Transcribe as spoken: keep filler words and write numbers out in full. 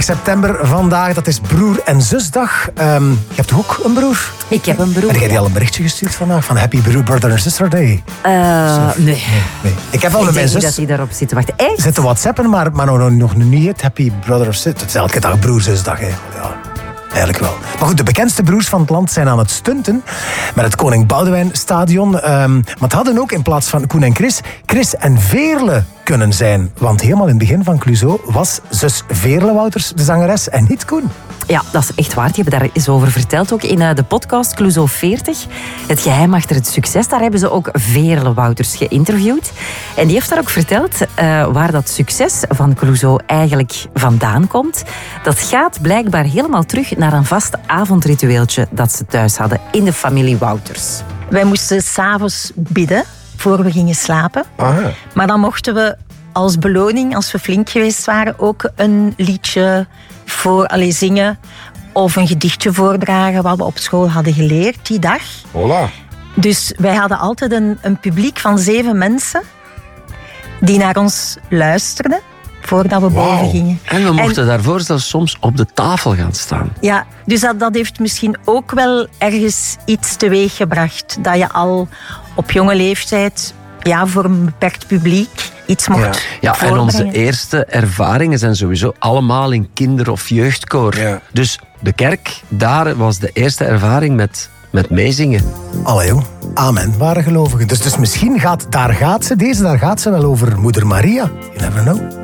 september vandaag, dat is broer- en zusdag. Um, je hebt toch ook een broer? Ik heb een broer. Heb jij die al een berichtje gestuurd vandaag? Van Happy Brother and Sister Day? Uh, nee. nee. nee. Ik heb al ik met mijn zus... dat hij daarop zit te wachten. Echt? Zitten whatsappen, maar, maar nog, nog niet het Happy Brother of Sister. Het is elke dag broer-zusdag. Hè. Ja. Eigenlijk wel. Maar goed, de bekendste broers van het land zijn aan het stunten met het Koning Boudewijn Stadion. Um, maar het hadden ook in plaats van Koen en Chris, Chris en Veerle kunnen zijn. Want helemaal in het begin van Clouseau was zus Veerle Wouters de zangeres en niet Koen. Ja, dat is echt waar. Die hebben daar eens over verteld. Ook in de podcast Clouseau veertig. Het geheim achter het succes. Daar hebben ze ook Veerle Wouters geïnterviewd. En die heeft daar ook verteld uh, waar dat succes van Clouseau eigenlijk vandaan komt. Dat gaat blijkbaar helemaal terug naar een vast avondritueeltje dat ze thuis hadden in de familie Wouters. Wij moesten 's avonds bidden voor we gingen slapen. Aha. Maar dan mochten we als beloning, als we flink geweest waren, ook een liedje voor allee, zingen of een gedichtje voordragen wat we op school hadden geleerd die dag. Hola. Dus wij hadden altijd een, een publiek van zeven mensen die naar ons luisterden voordat we Wow. boven gingen. En we mochten en, daarvoor zelfs soms op de tafel gaan staan. Ja, dus dat, dat heeft misschien ook wel ergens iets teweeggebracht. Dat je al op jonge leeftijd ja, voor een beperkt publiek iets mocht Ja, ja en onze voorbrengen. eerste ervaringen zijn sowieso allemaal in kinder- of jeugdkoor. Ja. Dus de kerk, daar was de eerste ervaring met, met meezingen. Allee jong, amen, ware gelovigen. Dus, dus misschien gaat, daar gaat ze, deze, daar gaat ze wel over Moeder Maria. You never know.